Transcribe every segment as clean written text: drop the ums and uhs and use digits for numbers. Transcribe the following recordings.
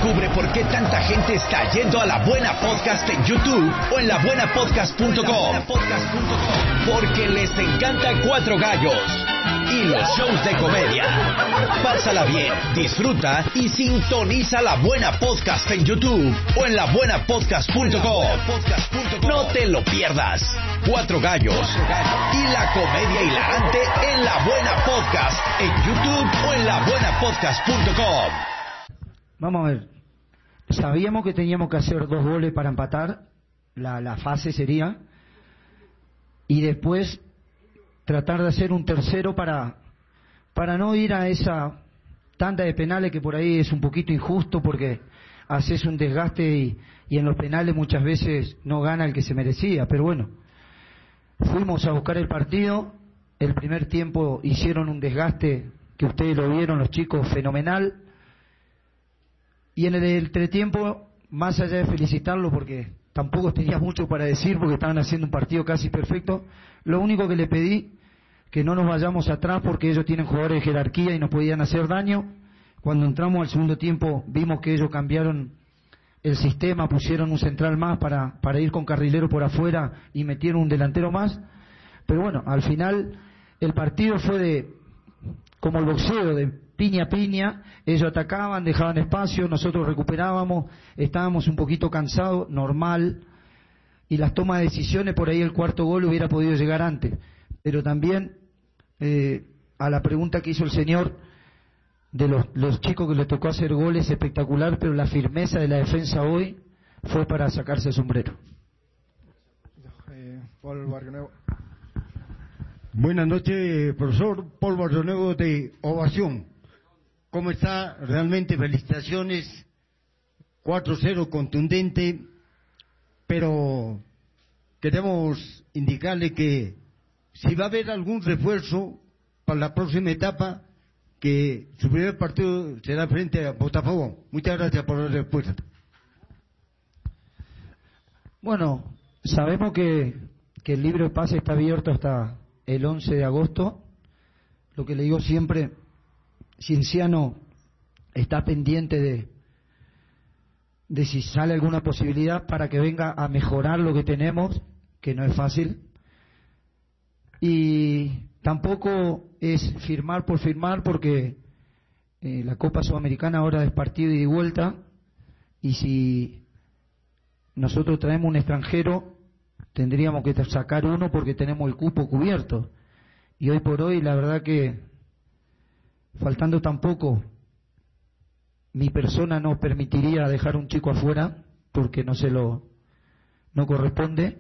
Descubre por qué tanta gente está yendo a La Buena Podcast en YouTube o en labuenapodcast.com. Porque les encanta Cuatro Gallos y los shows de comedia. Pásala bien, disfruta y sintoniza La Buena Podcast en YouTube o en labuenapodcast.com. No te lo pierdas. Cuatro Gallos y la comedia hilarante en La Buena Podcast en YouTube o en labuenapodcast.com. Vamos a ver. Sabíamos que teníamos que hacer 2 goles para empatar. La fase sería. Y después tratar de hacer un tercero para no ir a esa tanda de penales que por ahí es un poquito injusto porque haces un desgaste y en los penales muchas veces no gana el que se merecía. Pero bueno, fuimos a buscar el partido. El primer tiempo hicieron un desgaste que ustedes lo vieron los chicos fenomenal. Y en el entretiempo, más allá de felicitarlo porque tampoco tenía mucho para decir porque estaban haciendo un partido casi perfecto, lo único que le pedí, que no nos vayamos atrás porque ellos tienen jugadores de jerarquía y nos podían hacer daño. Cuando entramos al segundo tiempo vimos que ellos cambiaron el sistema, pusieron un central más para ir con carrilero por afuera y metieron un delantero más. Pero bueno, al final el partido fue como el boxeo, de piña a piña. Ellos atacaban, dejaban espacio, nosotros recuperábamos, estábamos un poquito cansados, normal, y las tomas de decisiones, por ahí el cuarto gol hubiera podido llegar antes. Pero también a la pregunta que hizo el señor de los chicos que les tocó hacer goles, espectacular, pero la firmeza de la defensa hoy fue para sacarse el sombrero. Paul Barrionuevo. Buenas noches, profesor Paul Barrionuevo de Ovación. ¿Cómo está? Realmente felicitaciones. 4-0 contundente, pero queremos indicarle que si va a haber algún refuerzo para la próxima etapa, que su primer partido será frente a Botafogo. Muchas gracias por la respuesta. Bueno, sabemos que el libro de pase está abierto hasta el 11 de agosto. Lo que le digo siempre, Cienciano está pendiente de si sale alguna posibilidad para que venga a mejorar lo que tenemos, que no es fácil. Y tampoco es firmar por firmar porque la Copa Sudamericana ahora es partido ida y vuelta, y si nosotros traemos un extranjero tendríamos que sacar uno porque tenemos el cupo cubierto, y hoy por hoy la verdad que faltando tan poco mi persona no permitiría dejar un chico afuera porque no corresponde.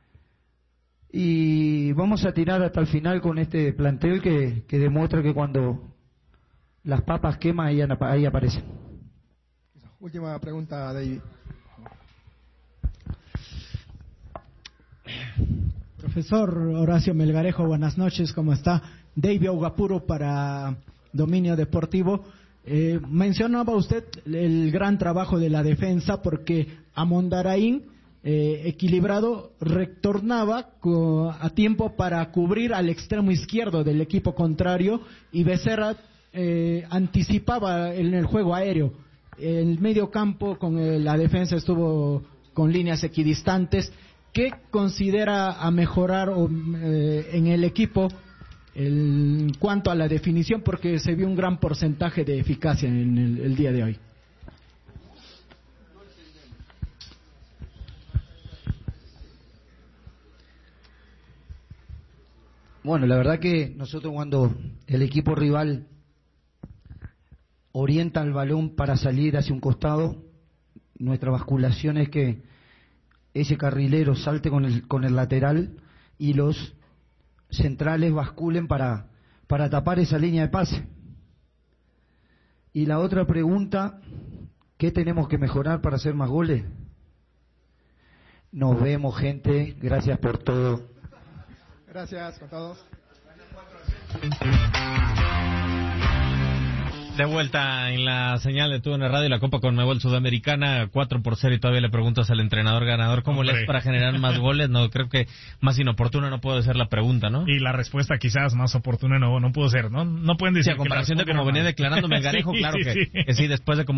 Y vamos a tirar hasta el final con este plantel que demuestra que cuando las papas queman ahí aparecen. Última pregunta, David. Profesor Horacio Melgarejo, buenas noches, ¿cómo está? David Augapuro para Dominio Deportivo. Mencionaba usted el gran trabajo de la defensa porque Amondaraín, equilibrado, retornaba a tiempo para cubrir al extremo izquierdo del equipo contrario, y Becerra anticipaba en el juego aéreo. El medio campo con la defensa estuvo con líneas equidistantes. ¿Qué considera a mejorar en el equipo en cuanto a la definición? Porque se vio un gran porcentaje de eficacia en el día de hoy. Bueno, la verdad que nosotros cuando el equipo rival orienta el balón para salir hacia un costado, nuestra basculación es que ese carrilero salte con el lateral y los centrales basculen para tapar esa línea de pase. Y la otra pregunta, ¿qué tenemos que mejorar para hacer más goles? Nos vemos, gente, gracias por todo. Gracias con todos. De vuelta en la señal de TUDN Radio y la Copa Conmebol Sudamericana, 4-0, y todavía le preguntas al entrenador ganador cómo le es para generar más goles. No, creo que más inoportuna no puede ser la pregunta, ¿no? Y la respuesta quizás más oportuna no pudo ser, ¿no? No pueden decir sí, a comparación de cómo venía declarando Melgarejo, sí, claro que sí, después de como